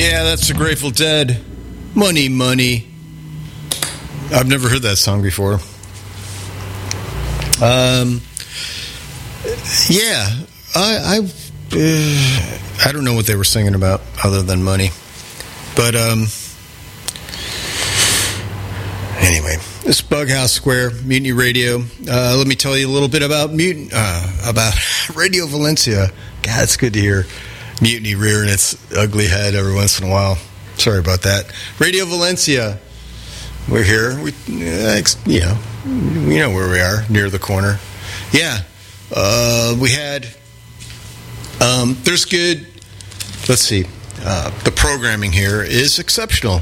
Yeah, that's the Grateful Dead. Money, Money. I've never heard that song before. Yeah, I don't know what they were singing about other than money. But anyway, this is Bughouse Square, Mutiny Radio. Let me tell you a little bit about Radio Valencia. God, it's good to hear Mutiny rearing its ugly head every once in a while. Sorry about that. Radio Valencia. We're here. We know where we are, near the corner. Yeah. We had, there's good, let's see, the programming here is exceptional.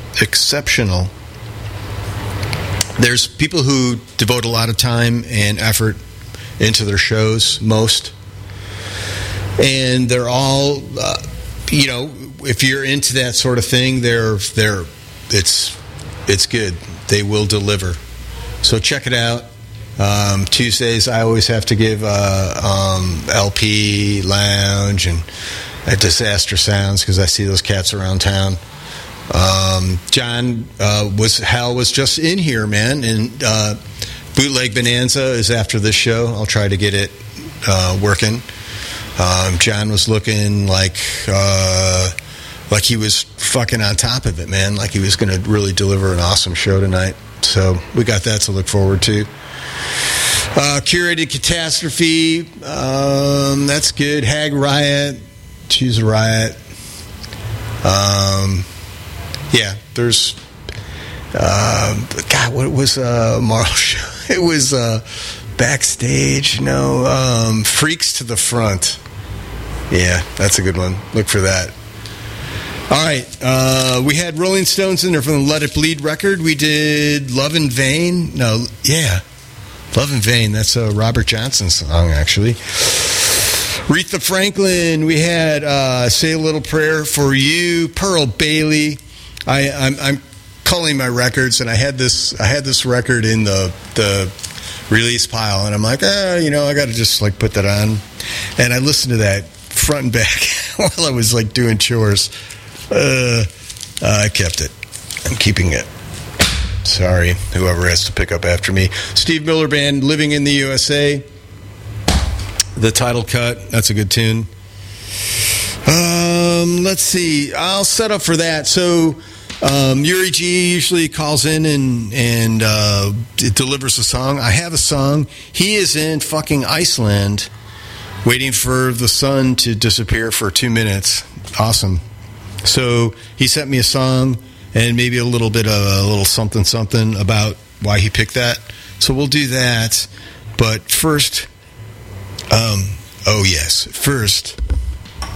There's people who devote a lot of time and effort into their shows, most. And they're all, if you're into that sort of thing, it's good. They will deliver. So check it out. Tuesdays, I always have to give LP Lounge and at Disaster Sounds because I see those cats around town. John was just in here, man, and Bootleg Bonanza is after this show. I'll try to get it working. John was looking like he was fucking on top of it, man. Like he was going to really deliver an awesome show tonight. So we got that to look forward to. Curated Catastrophe, that's good. Hag Riot, Choose a Riot. Yeah, there's God, what was Marl show? It was Backstage, Freaks to the Front. Yeah, that's a good one. Look for that. All right, we had Rolling Stones in there from the Let It Bleed record. We did Love in Vain. Love in Vain. That's a Robert Johnson song, actually. Aretha Franklin. We had Say a Little Prayer for You. Pearl Bailey. I'm culling my records, and I had this record in the release pile, and I'm like, I got to just put that on, and I listened to that front and back while I was doing chores. I kept it. I'm keeping it. Sorry, whoever has to pick up after me. Steve Miller Band, Living in the USA. The title cut. That's a good tune. Let's see. I'll set up for that. So, Yuri G usually calls in and it delivers a song. I have a song. He is in fucking Iceland waiting for the sun to disappear for 2 minutes. Awesome. So he sent me a song and maybe a little bit of a little something about why he picked that. So we'll do that. But first, first,